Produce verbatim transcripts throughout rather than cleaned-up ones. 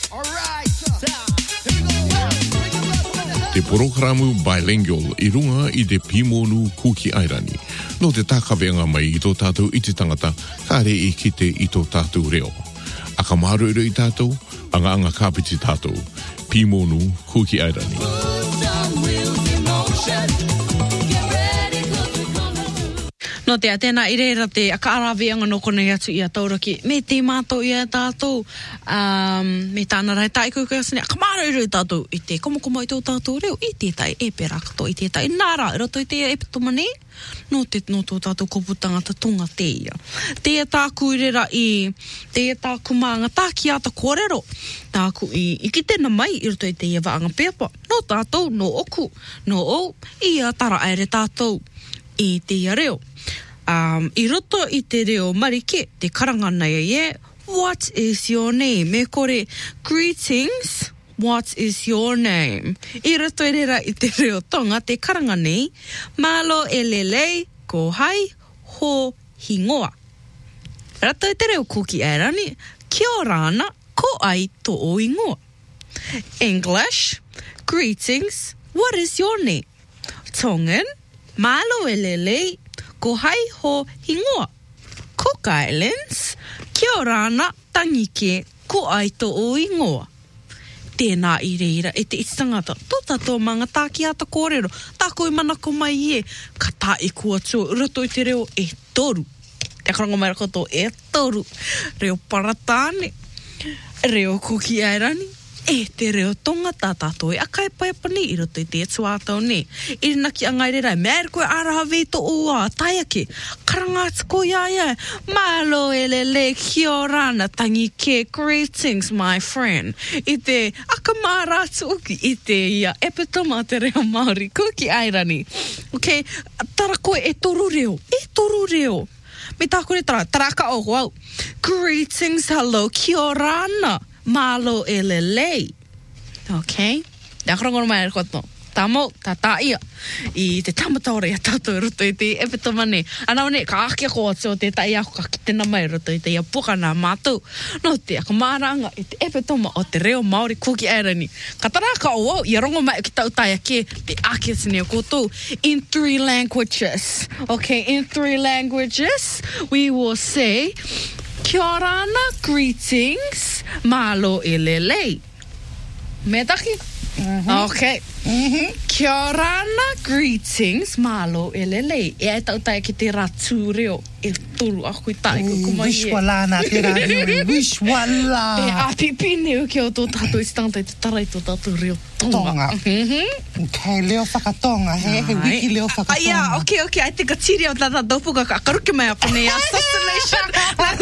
Te programu bilingual i runga i te Pimonu Kuki Airani. No te takawenga mai i tō tātou i te tangata, ka re i kite i tō tātou reo. A ka maru iro i tātou, anga anga kāpiti tātou. Pimonu Kuki Airani. No te atena i reira te akaarawianga no konei atu i a tauraki. Me te mātou i a tātou. Um, me tāna rai tai kuka asane. Akamara i rei tātou i te komokomo i tō tātou reo. I te tai e perakoto. I te tai nara. I roto i te e pitomane. No te no tō tātou koputanga ta tonga te ia. Te e tāku i reira i. Te e tāku maanga tāki ata kōrero. Tāku i iki tēnā mai i roto i te ia waanga peapa. No tātou, no oku, no o. I a tara aere tātou i te ia reo. Um, I roto i te reo marike, te karangana e, what is your name? Me kore, greetings, what is your name? I roto i rera i te reo tonga, te karangana e, malo elelei, ko hai, ho hingoa. Rato i te reo kuki airani, kia rana, ko ai to o ingoa. English, greetings, what is your name? Tongan, malo elelei, ko hai ho hingoa. Cook Islands, kia rana tangike ko ai to o ingoa. Tēnā i reira e te itangata. Tō tātou mga tāki ata kōrero. Tāko i manako mai e. Ka tā i kua tō. Rato i te reo e toru. Te karanga mai rako tō e toru. Reo paratāne. Reo kuki airani. E te reo tonga tā tātou e akai paipani i roto i te tuātau ne. I naki angai rerai, mea koe araha vei to ua, taiake, karangāti ko iaia, malo elele, kia rana, tangi ke, greetings, my friend. I te akamārātu uki, i te ia, epitoma te reo Māori, kuki airani. Ok, tara koe e toru reo, e toru reo. Me tā kore tara, tara ka o wow. Greetings, hello, kia rana. Malo elelei. Okay? Te akarongono mai ar koto. Tamo, tā tā ia. I te tamataore a tātou roto i te epitomane. Anau ne, ka akia ko atu o te tai ako ka kitena mai roto i te ia pukana mātou. No te akamāranga i te epitoma o te reo Māori kuki airani. Ka taraka o au, i rongo mai ki tau tai ake, te akia sine o koto. In three languages. Okay, in three languages, we will say, kia rana, greetings, malo elelei. Me taki? Mm-hmm. Okay. Mm-hmm. Kia rana, greetings, malo elelei. E ai tau tai ki te ratu reo. E toru ako i tai ko kumai e. Wishwalana te ratu reo. Wishwala. E apipine u ki o tō tātou i stangata i te tarai tō tātou reo tonga. Tonga. Mm-hmm. Okay, leo whakatonga. He, he wiki leo whakatonga. Ah, yeah, okay, okay. I think a tiri o tātou tōpuka ka karuke mai ako nei assassination.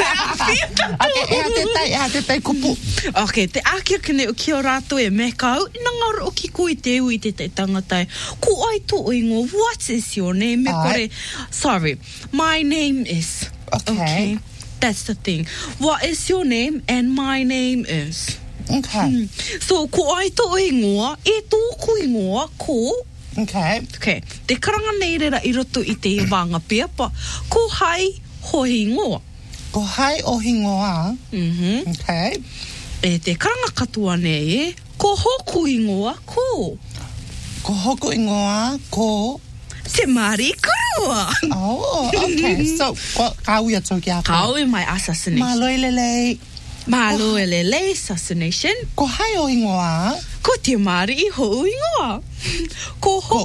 Okay, ea te tai, ea te tai kupu. Okay, te akia kene o ki o rātou e me kau. Ina ngaro o ki ko i te u i te te tangatai. Ko ai tō ingo, what is your name? Me kore, sorry, my name is. Okay. Okay. That's the thing. What is your name? And my name is. Okay. Hmm. So, ko ai tō ingoa, e tōku ingoa, ko. Okay. Okay. Te karanga nei rera i roto i te wanga peapa. Ko hai ho hingoa. Ko hai o hingoa. Mm-hmm. Okay. E te karanga katua nei e. Ko hoku ingoa, ko. Ko hoku ingoa, ko. Te mari kurua. Oh, okay. So, kaui atu ki a ko. Kaui mai assassination. Malo elelei. Malo elelei assassination. Ko hai o ingoa. Ko te mari i ho ingoa. Ko ho.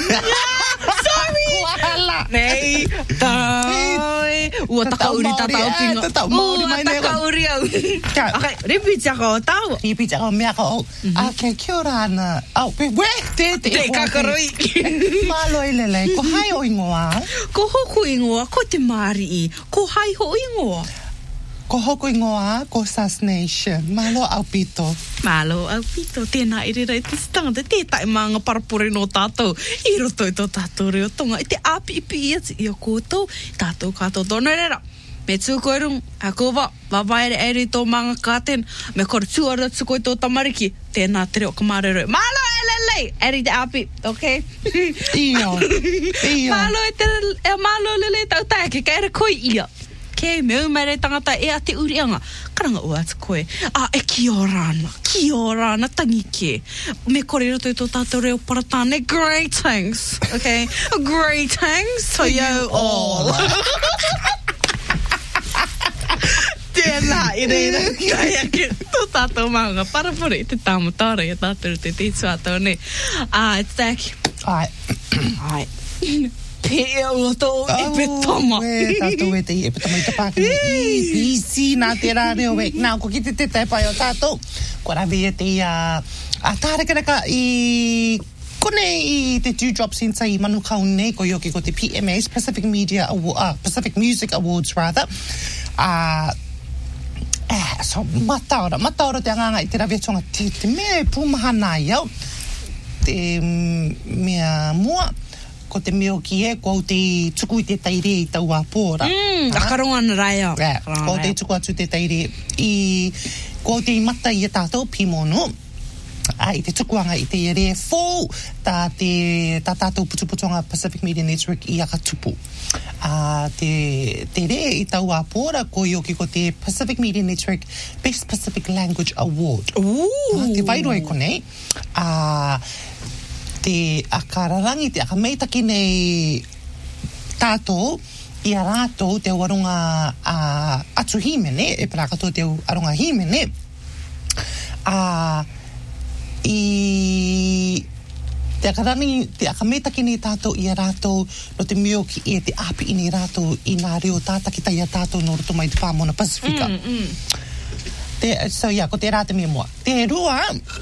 Sorry. Wala. Nei. Tai. Ua takauri tatau pinga. Tatau Māori mai nei. Ua takauri au. Okay, repeat ako o tau. Repeat ako mea ko. Okay, kia rana. Au, pe we. Te te. Te kakaroi. Malo elelei. Ko hai o ingoa. Ko hoku ingoa. Ko te mari i. Ko hai ho ingoa. Ko hoku ingoa, ko assassination. Malo au pito. Malo au pito. Tēnā i rera i te stangata. Tētai maanga parapore no tātou. I roto i tō tātou reo tonga. I te api ipi i ati i o kōtou. Tātou kātou tōna rera. Me tūkoirung, a kōwa, wawaere eri tō maanga kāten. Me kore tūara tūkoi tō tamariki. Tēnā te reo kamarero. Malo elelei! Eri te api, okay? Iyo. Iyo. Malo e te, e malo elelei tau taeke. Ka ere koi ia. Ke meu mai re tangata e a te urianga. Karanga ua atu koe. A e ki ora ana. Ki ora ana tangi ke. Me kore roto i tō tātou reo paratane. Greetings. Okay? Greetings to you all. Tēnā, i reira. Kai ake tō tātou maunga. Parapore te tāmatara i tātou te tītu atou ne. Ah, it's like... Ai. Ai. Pea ua tō e pe toma. E tātou e te i e pe tama i te pākini. I bisi nā te rā reo e. Nā, ko ki te te tai pai o tātou. Ko rawe e te a... A tārekaraka i... Kone i te Dewdrops Centre i Manukau nei ko ioki ko te P M As, Pacific Media Award, uh, Pacific Music Awards rather. Uh, eh, so mataora, mataora te anganga i te rawe tonga te, te mea e pūmahana i au. Te mea mua. Ko te meo ki e, ko te tuku i te taire i tau a pōra. Mm, akaronga na rai au. Yeah, ko te tuku atu te taire i, ko te mata i a tātou pimonu. A, i te tukuanga i te ere fōu, tā te tā tātou putuputonga Pacific Media Network i aka tupu. A, te, te re i tau a pōra, ko ioki ko te Pacific Media Network Best Pacific Language Award. Ooh. A, te wairoe ko nei. A, te akararangi, te akameitaki nei tātou, i a rātou te warunga a atu himene, e parakato te arunga himene, a i te akarangi, te akameitaki nei tātou i a rātou, no te meo ki e te api i nei rātou i nā reo tātaki tai a tātou no roto mai te Pāmona Pasifika. Mm, mm. Te, so yeah, ko te rā te mea mua. Te rua,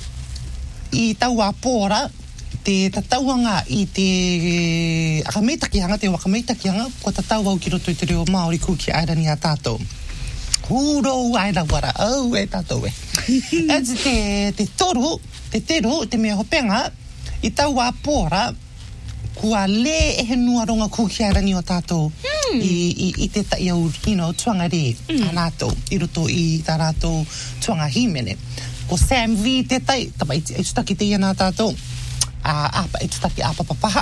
i tau a pōra, te tatauanga i te akameitakianga, te wakameitakianga, ko tatau au ki roto i te reo Māori kuki airani a tātou. Huro aira wara, au e tātou e. Ats te, te toru, te teru, te mea hopenga, i tau a pōra, kua le e he nuaronga kuki airani o tātou mm. i, i, i te tai au, you know, tuanga re, mm. a rātou, i roto i tā rātou tuanga himene. Ko Sam V te tai, tapa i tutaki te iana tātou, Uh, apa, e tutaki apa papaha.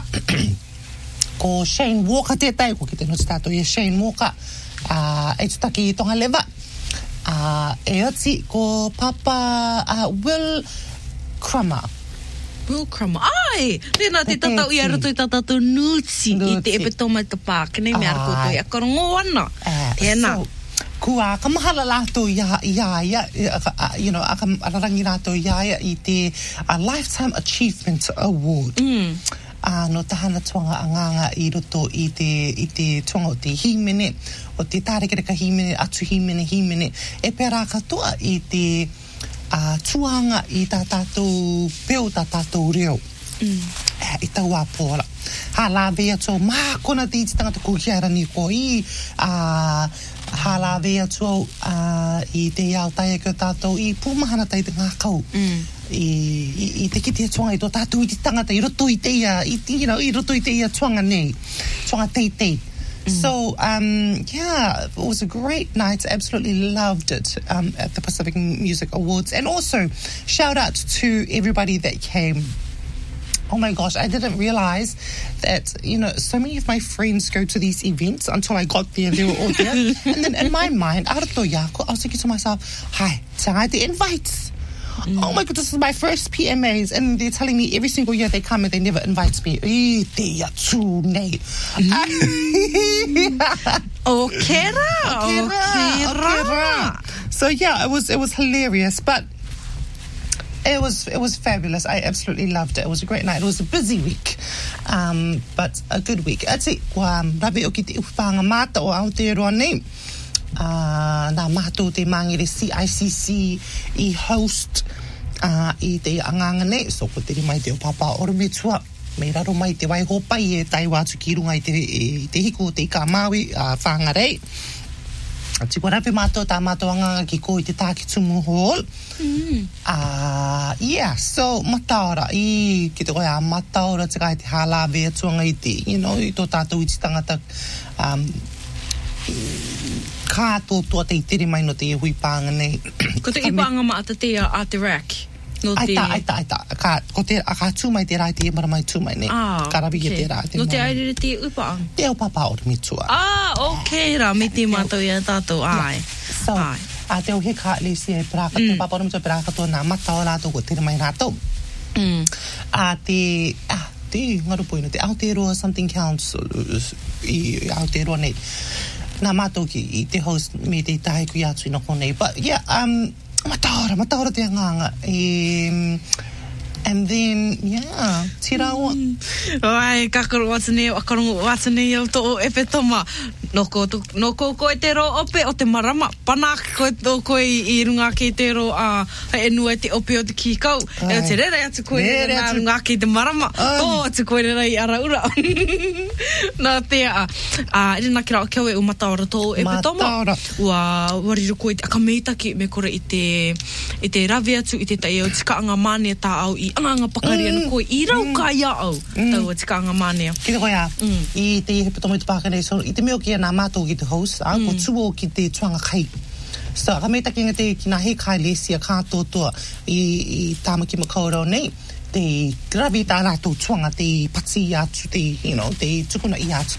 Ko Shane Walker te tai, ko ki te noti tātou e Shane Walker, uh, e tutaki i tonga lewa. Uh, e ati ko papa uh, Will Crummer. Will Crummer. Ai! Rena te tatau i aroto i tātou Nuti i te epetoma te pākene me arakoto i akarongo ana. Tēnā. So, kua kamahala lātou ia, iaia, you know, akarangi lātou iaia i te a Lifetime Achievement Award. Mm. Uh, no tahana tuanga anganga i roto i te, i te tuanga o te himene, o te tārekereka himene, atu himene, himene, e pērā katoa i te uh, tuanga i tā tātou peo, tā tātou reo. Mm. Uh, I tau a pōra. Ha la vea tō mā kona te iti tangata kuhiarani ko i uh, ha la vea tō uh, i te iau taia kio tātou i pūmahana tai te ngākau mm. I, i, i te kitea tuanga i tō tātou i te tangata i roto i te ia i, you know, i roto i te ia tuanga nei tuanga tei tei mm. So um, yeah, it was a great night. Absolutely loved it um, at the Pacific Music Awards, and also shout out to everybody that came. Oh my gosh, I didn't realize that, you know, so many of my friends go to these events until I got there and they were all there. And then in my mind, arato yako, I was thinking to myself, hi, tangai the invites. Mm. Oh my God, this is my first P M As. And they're telling me every single year they come and they never invite me. E te atu nei. O kera, o kera. So yeah, it was, it was hilarious, but It was it was fabulous. I absolutely loved it. It was a great night. It was a busy week, um, but a good week. Ati, kua rawe o ki te uwhanga mata o Aotearoa nei. Uh, nā mātou te mangere C I C C I host uh, i te anganga nei. So, ko te mai te o papa orometua. Me raro mai te waihopai e tai wātu ki runga i te, i te hiko o te ika Māui uh, whangarei. Ati kua rawe mātou tā mātou anganga ki ko i te Tākitumu Hall. Mm. Uh, yeah, so mataora i ki te koe a mataora te kai te hālawe atuanga i te, you know, i tō tātou i te tangata um, kātoa toa te i tere mai no te hui pānga nei. Ko te i pānga ma ata te a te rack. No te... Aita, aita, aita. Ka, ko te, a ka tūmai te rai te e maramai tūmai ne. Ah, ka rawi okay. te rai te No te maramai. aere te upaang? Te au papa o me tua. Ah, okay ra, me te mātou ia tātou, ai. So, ai. a te au he ka le si e praka, Mm. te papa o me tua praka tō nā mata o rātou ko te mai rātou. Mm. A te, ah, te ngarupoina, te Aotearoa Something Council, i Aotearoa nei. Nā mātou ki i te host me te tahe kui atu i noko nei. But yeah, um, mataora, mataora te anganga. Um, and then, yeah, tira o. Ai, kakaro watane, akarongo watane au to o epe toma. Noko, noko koe te ro ope o te marama. Panaki koe to koe i, i runga ki te ro a uh, enua te ope o te kikau. Ai. E o te rere atu koe Rere rere nā atu. runga ki te marama. Ai. Tō atu koe rere i araura. Nā te a. Uh, Rina ki rao kia oe o mataora tō o epe toma. Mataora. Ua wariru koe te akameitaki me kore i te, i te rawe atu i te tai o tika anga mānea tā au i anga pakari anu koe i rau mm. kai au. Tau o tika anga mānea. Ki te koe a, Mm. i te hepe tomo i te pākane, so i te meo ki a nā mātou ki te host, a, ko tuo ki te tuanga kai. So, ka mei taki nga te ki nā he kai lesia kātotoa i, i tāmaki makaurau nei, te rawi tā rātou tuanga, te pati i atu, te, you know, te tukuna i atu.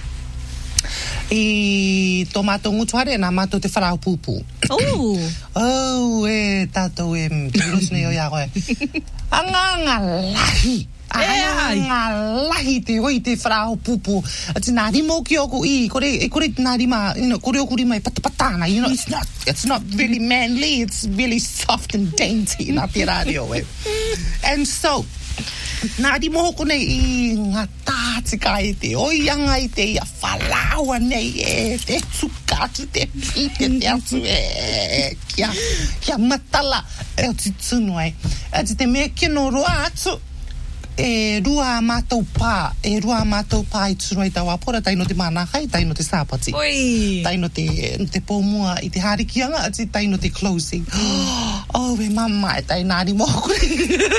I tō mātou ngutuare, nā mātou te wharau pūpū. Oh. Oh, e tātou e mirosne o ia koe. Anganga lahi. Anganga lahi te hoi te wharau pupu. Ati nā rimo ki oku i, kore, e kore nā rima, you know, kore oku rima e patapatana, you know, it's not, it's not really manly, it's really soft and dainty, nā te radio e. And so, nā rimo hoko nei i ngā tātika e te oianga i te ia whalaua nei e, te tukatu, te pite, te atu e, kia, kia matala, e o ti tunu ai. Ati te mea kino roa atu, e rua mātou pā, e rua mātou pā i tūroi tau apora, taino te mānahai, taino te sāpati. Oi. Taino te, te pōmua i te harikianga, ati taino te closing. Oh, e mama, e tai nāri mōkuri.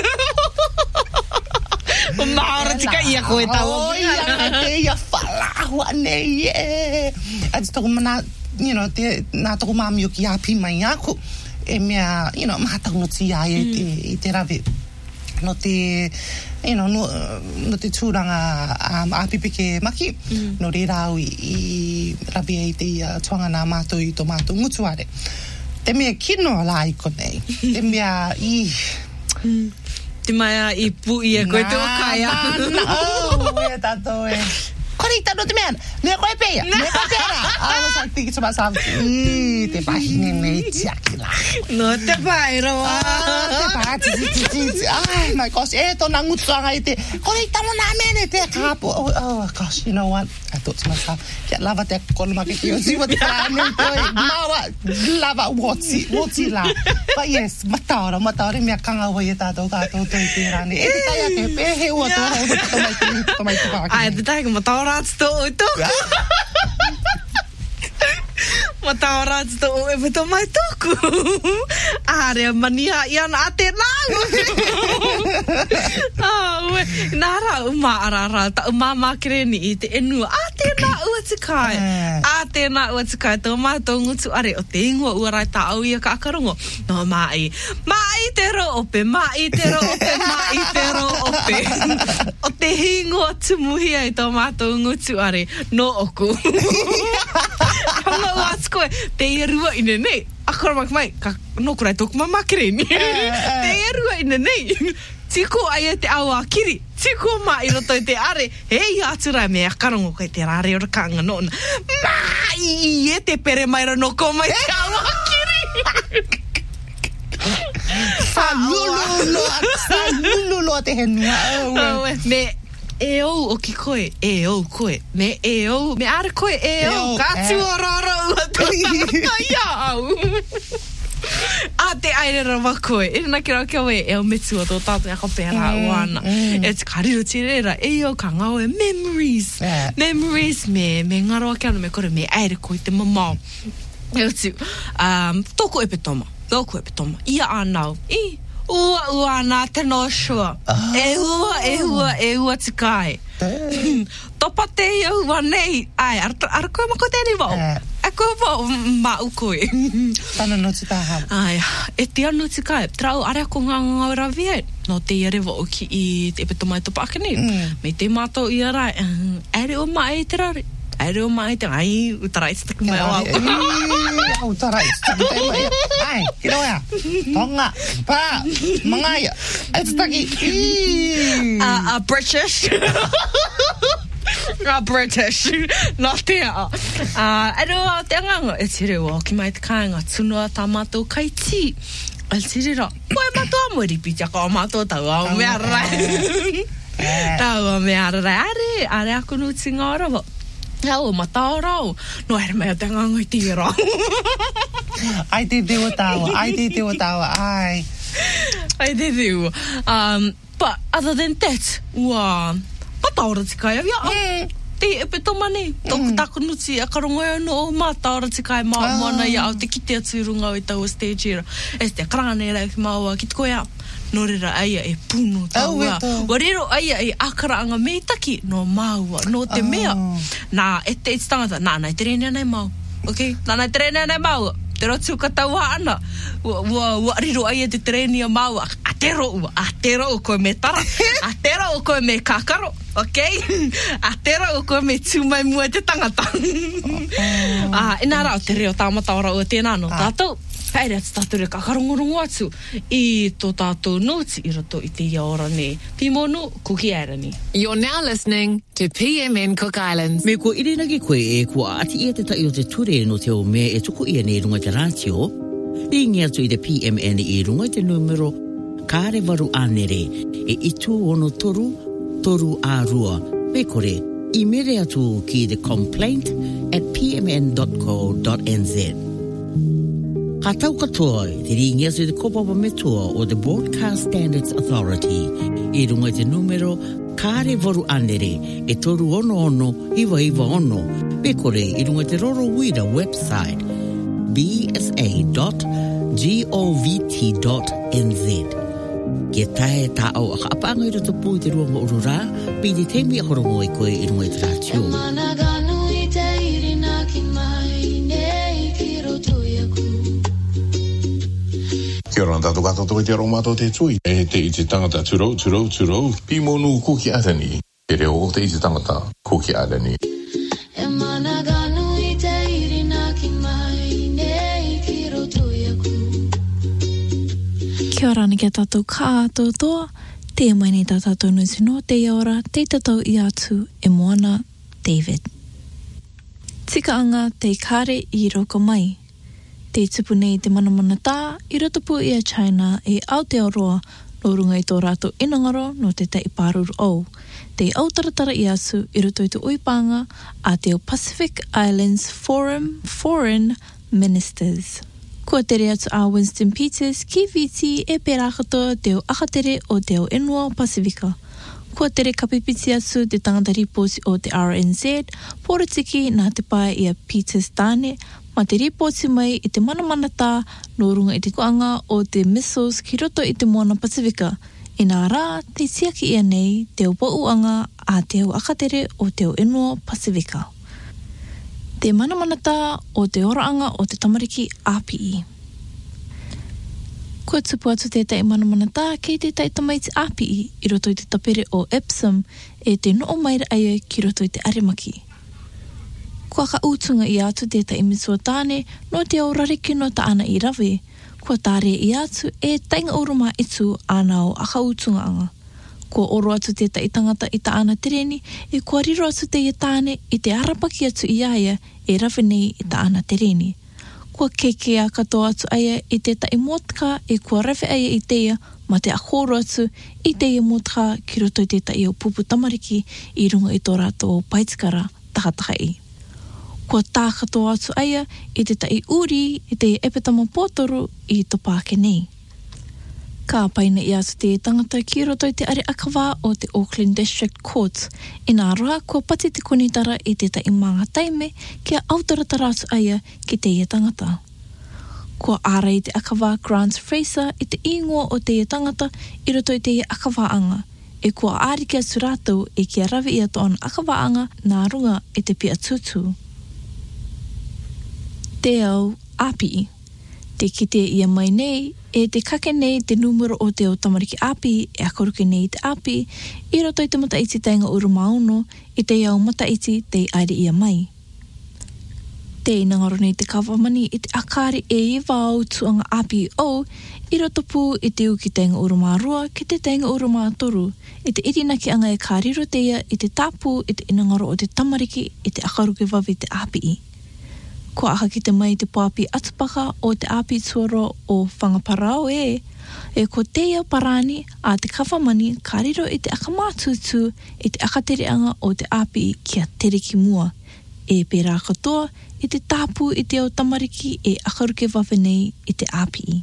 O maora tika ia koe tau. Oh, ia, te ia whalahua nei, e. Ati toko mana, you know, te, nā toko māmi o ki api mai aku, e mea, you know, mātau no ti ai e te, i te rawe. No te, you know, no, no te tūranga um, āpipike maki, mm. no re rau i, i rawe i te uh, tuanga nā mātou i tō mātou ngutuare. Te mea kino la i konei, te mea i... Mm. Te maia i pu i e koe te wakaia. Nā, nā, oh, e tātou e. Kore i tano te mea, mea koe peia, mea koe peia. I was like thinking to myself, i, te pahine nei tiaki la. No te pai roa. Ah, te paha, ti, ti, ti, ti. Ai, my gosh, e tōna ngutuanga i te, kore i tano nā mene te kāpu. Oh, oh, gosh, you know what? I thought to myself, kia lava te kolomake ki o siwa te kāne toi. Mawa, lava woti, woti la. But yes, mataora, mataora, mea kangawa i e tātou kātou toi te rane. E te tai a te pe, he ua tō hau te tomai te tomai te pākine. Ai, te tai ka mataora atu tō o tōku. Mataora atu tō o e wito mai tōku. Ārea mania i ana a te nāngu. Ah, ue, nā rā uma arara, ta uma mākere ni i te enua. A te nā ua tikai. A te nā ua tikai, tō mātou ngutu are o te ingua ua rai tā au ia ka akarongo. No, mai. Mai te ro ope, mai te ro ope, mai te ro ope. O te hingoa tumuhia i tō mātou ngutu are, no oku. Hanga wāts koe, te irua ina nei. Akora mak mai, ka nokurai tōku mamakere ni. Te irua ina nei. Tiko ai e te awa kiri. Tiko ma i roto i te are. Hei aturai me akarongo kai te rare o rakanga nona. Mai i e te pere mai ra noko mai te awa kiri. Sa lulu sa lulu te henua. Oh, me e ou o ki koe, e ou koe. Me e ou, me are koe e ou. Ka tuororo ua tōtaka iau. A te aere rawa koe. E nā ki rau kia we, e o metua tō tātou ia ka pēra uana. E te kariro tirera, e o ka ngau e memories. Yeah. Memories me, me ngaroa kia no me kore me aere koe te mamau. E o tiu, um, tōku epe toma, tōku epe toma. Ia anau, i, ua ua nā te no shua. E ua, e ua, e ua tikai. Topa te ia ua nei. Ai, ara, ara koe mako tēni wau. Uh. A ko pa mau koe. Tana no te taha. Ai, e te anu te kai. Trau, are ko ngā ngā rawia. No te iare wa oki i te epetomai topa ake ni. Mm. Me te mātou i arai. Ere o mai te rari. Ere o mai te ai, utarai te taku mai o au. Au tarai, taki te mai. Ai, ki roa. Tonga, pā, mangaia. Ai te taki. A British. A British. Nā te a. Ere o te anganga. E tere o, ki mai te kāinga. Tunua tā mātou kai ti. Ai tere ra. Koe mātou a mweri piti a kua mātou tau au mea rai. Tau au mea rai. Are, are ako nu ti ngā rawa. Hau, matao rau. No, ere mea te nganga i tira. Ai te tewa tawa, ai te tewa tawa, ai. Ai te tewa. Um, but other than that, ua, mataora te kai awia. Mm. Te epe tomani. Tōku mm. takunuti, a karongoia no o mataora te kai maa Oh. moana ia au te kite atu runga o i tau stage era. E te karane rei ki maua ki te koe au. No rera aia e puno tau Au e a. tō. Wa rero aia e akaraanga me taki no maua, no te Oh. mea. Nā, e te iti tangata, nā, nai te rene nei mau. Ok? Nā, nai te rene nei mau. Te rotu ka tau ana. Wa, wa, wa rero aia te treni a mau. A tero ua, a tero o koe me tara. A tero o koe me kakaro. Ok? A tero o koe me tūmai mua te tangata. Ah, e nā rao te reo tāmata ora o tēnā no. Tātou. Haere atu tātou re kakarongorongo atu i tō tātou noti i roto i te ia ora ne. Pimono, kuki airani. You're now listening to P M N Cook Islands. Me ko ire nagi koe e kua ati ia te tai o te ture no te o mea e tuku ia nei runga te ratio. Ringi atu i te P M N i runga te numero kāre waru anere e itu ono toru, toru a rua. Me kore, i mere atu ki the complaint at p m n dot co dot n z. Ka tau katoa i te ringi atu i te kopapa metua o the Broadcast Standards Authority i runga te numero kāre waru anere e toru ono ono iwa iwa ono me kore i runga te Roro Wira website b s a dot gov dot n z. Kia tae tā au a kaapanga i roto pū i te ruanga urura pi te temi a korongo i koe i runga i te ratio. Kia ora tātou katoa te aro mātou te tui. E te i te tangata turou, turou, turou. Pimonu kuki arani. E reo o te i te tangata kuki arani. E mana ganu i te irina ki mai nei ki roto i aku. Kia ora ni kia tātou kātou toa. Te mai ni tā tātou nusi no te ora, te tātou i atu e moana David. Tika anga te kare i roko mai. Te tupu nei te manamana tā, i rotopu i a China e Aotearoa no runga i tō rātou inangaro no te tai pāruru au. Te autaratara i asu i roto i te uipanga a te o Pacific Islands Forum Foreign Ministers. Kua tere atu a Winston Peters ki viti e pērākatoa te o akatere o te o Inua Pasifika. Kua tere kapipiti atu te tangata ripoti o te R N Z, porotiki nā te pai i a Peters tāne, ma te ripoti mai i te manamana tā no runga i te kuanga o te missiles ki roto i te moana Pasifika. I nā rā, te tiaki ia nei te o pauanga a te o akatere o te o Inua Pasifika. Te manamana tā o te oraanga o te tamariki R P E. Kua tupu atu te tai manamana tā kei te tai tamaiti R P E i roto i te tapere o Epsom e te noo maira aia ki roto i te arimaki. Kua ka utunga i atu te tai mitua tāne no te au rariki no ta ana i rawe. Kua tāre i atu e tainga uruma itu ana o aka utunga anga. Kua oro atu te tai tangata i ta ana tereni e kua riro atu te i tāne i te arapaki atu i aia e rawe nei i ta ana tereni. Kua keke a katoa atu aia i te tai motka e kua rawe aia i teia ma te akoro atu i teia motka ki roto i te tai o pupu tamariki i runga i tō rātou paitikara takataka i. Kua tā katoa atu aia i te tai uri i te epetama pōtoru i tō pāke nei. Ka paina i atu te tangata ki roto i te are akawā o te Auckland District Court. I nā roa kua pati te konitara i te tai manga taime kia autaratara atu aia ki te ia tangata. Kua ara i te akawā Grant Fraser i te ingoa o te ia tangata i roto i te ia akawaanga. E kua āriki atu rātou e kia rawe i atu ana akawaanga nā runga i te pia tutu. Te au api. Te kite ia mai nei, e te kake nei te numero o te o tamariki api, e akaruke nei te api, i roto i te mataiti tainga uru mauno, i te iau mataiti te aere ia mai. Te inangaro nei te kawamani i te akari e i wau tuanga api o, i roto pū i te uki tainga uru marua, ki te tainga uru mātoru, i te irinaki anga e kāriro te ia, i te tāpū, i te inangaro o te tamariki, i te akaruke wawi te api i. Ko aha ki te mai te pāpi atupaka o te api tuaro o whangaparao e, e ko teia parani a te kawamani kāriro i te akamātutu i te akatereanga o te api kia tereki mua. E pērā katoa i te tāpū i te o tamariki e akaruke wawhenei i te api.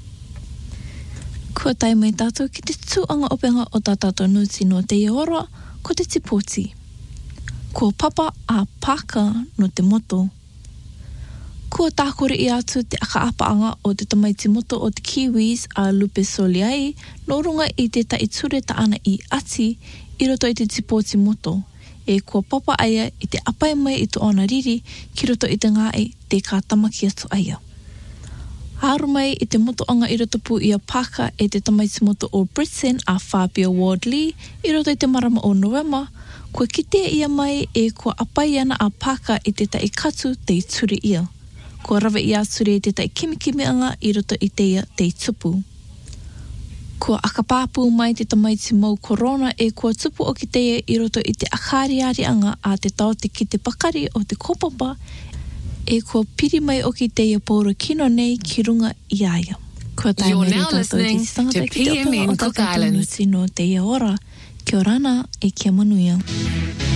Kua tai mai tātou ki te tuanga openga o tā tātou nuti no te ora, ko te tipoti. Kua papa a pāka no te moto. Kua tākore i atu te akaapaanga o te tamaiti moto o te Kiwis a Lupe Soliai, no runga i te tai ture ta ana i ati, i roto i te tipoti moto. E kua papa aia i te apai mai i te ona riri, ki roto i te ngae te ka tamaki atu aia. Haru mai i te moto anga i roto pu i a paka e te tamaiti moto o Britain a Fabio Wardley, i roto i te marama o Noema, kua kitea ia mai e kua apai ana a paka i te tai katu te ture ia. Ko rawa i ature te tai kimikimi anga i roto i teia te tupu. Ko akapāpū mai te tamaiti mau korona e kua tupu o ki teia i roto i te akariari anga a te tau te ki te pakari o te kopapa e kua piri mai o ki teia pōra kino nei ki runga i aia. Kua tai You're mai now rei tātou listening te tangata to ki te P M N o Cook tātou Islands. nuti no teia ora. Kia orana e kia manuia.